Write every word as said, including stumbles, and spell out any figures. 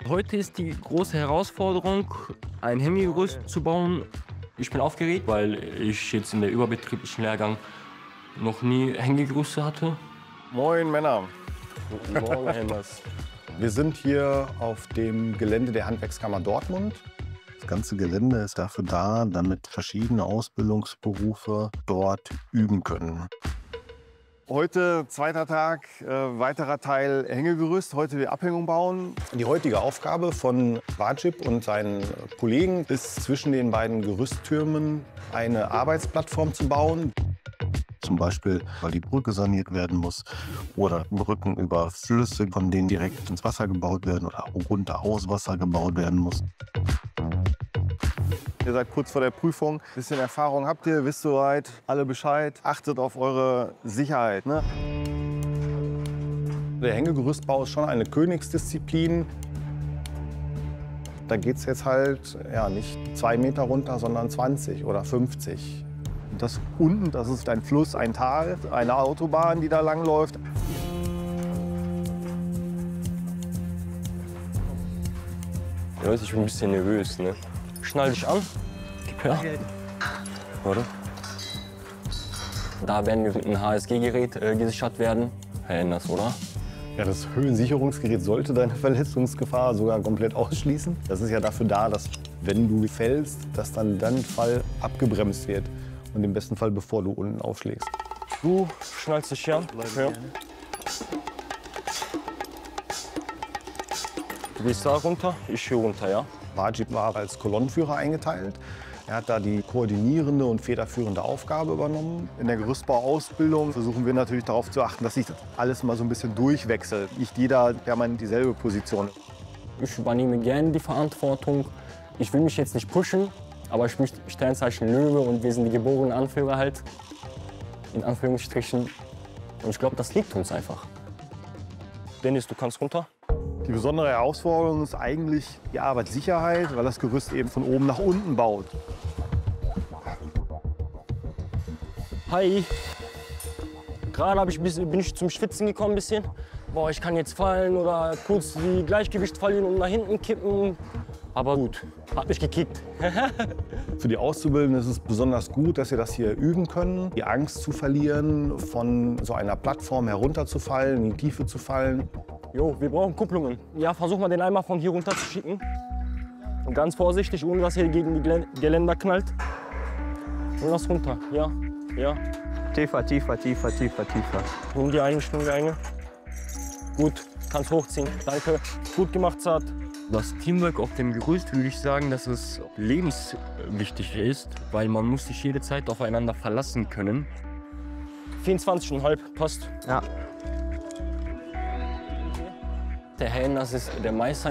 Heute ist die große Herausforderung, ein Hängegerüst zu bauen. Ich bin aufgeregt, weil ich jetzt in der überbetrieblichen Lehrgang noch nie Hängegerüste hatte. Moin Männer. Guten Morgen, Hennas. Wir sind hier auf dem Gelände der Handwerkskammer Dortmund. Das ganze Gelände ist dafür da, damit verschiedene Ausbildungsberufe dort üben können. Heute zweiter Tag, äh, weiterer Teil Hängegerüst. Heute wir Abhängung bauen. Die heutige Aufgabe von Wajib und seinen Kollegen ist, zwischen den beiden Gerüsttürmen eine Arbeitsplattform zu bauen. Zum Beispiel, weil die Brücke saniert werden muss oder Brücken über Flüsse, von denen direkt ins Wasser gebaut werden oder runter aus Wasser gebaut werden muss. Ihr seid kurz vor der Prüfung. Ein bisschen Erfahrung habt ihr, wisst soweit, alle Bescheid. Achtet auf eure Sicherheit. Ne? Der Hängegerüstbau ist schon eine Königsdisziplin. Da geht es jetzt halt ja, nicht zwei Meter runter, sondern zwanzig oder fünfzig. Und das unten, das ist ein Fluss, ein Tal, eine Autobahn, die da lang läuft. Leute, ich bin ein bisschen nervös, ne? Schnall dich an. Gib her. Warte. Da werden wir mit einem H S G-Gerät äh, gesichert werden. Herr Enders, oder? Ja, das Höhensicherungsgerät sollte deine Verletzungsgefahr sogar komplett ausschließen. Das ist ja dafür da, dass, wenn du fällst, dass dann dein Fall abgebremst wird. Und im besten Fall, bevor du unten aufschlägst. Du schnallst dich hier an. Ja. Du gehst da runter, ich hier runter, ja? Wajib war als Kolonnenführer eingeteilt. Er hat da die koordinierende und federführende Aufgabe übernommen. In der Gerüstbauausbildung versuchen wir natürlich darauf zu achten, dass sich das alles mal so ein bisschen durchwechselt. Nicht jeder permanent dieselbe Position. Ich übernehme gerne die Verantwortung. Ich will mich jetzt nicht pushen, aber ich bin Sternzeichen Löwe und wir sind die geborenen Anführer halt, in Anführungsstrichen. Und ich glaube, das liegt uns einfach. Dennis, du kannst runter. Die besondere Herausforderung ist eigentlich die Arbeitssicherheit, weil das Gerüst eben von oben nach unten baut. Hi. Gerade hab ich, bin ich zum Schwitzen gekommen ein bisschen. Boah, ich kann jetzt fallen oder kurz die Gleichgewicht verlieren und nach hinten kippen. Aber gut, hat mich gekickt. Für die Auszubildenden ist es besonders gut, dass sie das hier üben können. Die Angst zu verlieren, von so einer Plattform herunterzufallen, in die Tiefe zu fallen. Jo, wir brauchen Kupplungen. Ja, versuch mal den Eimer von hier runter zu schicken. Und ganz vorsichtig, ohne dass er gegen die Geländer knallt. Und lass runter, ja, ja. Tiefer, tiefer, tiefer, tiefer, tiefer. Nimm die eine, nimm die eine. Gut, kannst hochziehen, danke. Gut gemacht, Zart. Das Teamwork auf dem Gerüst würde ich sagen, dass es lebenswichtig ist, weil man muss sich jede Zeit aufeinander verlassen können. vierundzwanzig Komma fünf, passt. Ja. Der Herr Enders ist der Meister